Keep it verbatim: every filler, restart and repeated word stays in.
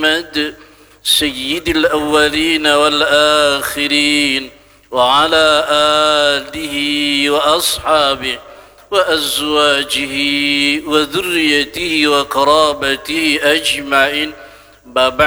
محمد سيد الأولين والآخرين وعلى آله وأصحابه وأزواجه وذريته وقرابته أجمعين.